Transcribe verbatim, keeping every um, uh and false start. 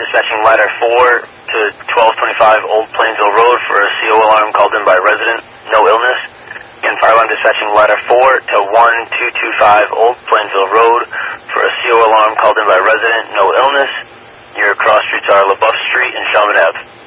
dispatching ladder four to twelve twenty-five Old Plainsville Road for a C O alarm called in by resident, no illness. And fire alarm dispatching ladder four to one two two five Old Plainsville Road for a C O alarm called in by resident, no illness. Your cross streets are LaBeouf Street and Shelman Ave.